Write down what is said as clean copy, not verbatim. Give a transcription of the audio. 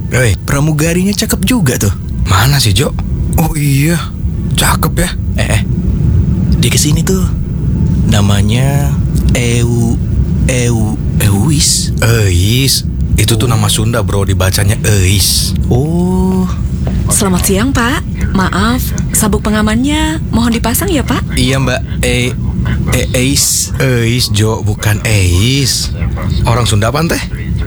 Pramugarinya cakep juga tuh. Mana sih, Jo? Oh iya, cakep ya. Dia kesini tuh. Namanya Euis. Eis. Itu tuh nama Sunda, bro. Dibacanya Eis. Oh. Selamat siang, Pak. Maaf, sabuk pengamannya mohon dipasang ya, Pak? Iya, Mbak. Eis. Eis, Jo, bukan Eis. Orang Sunda apa teh?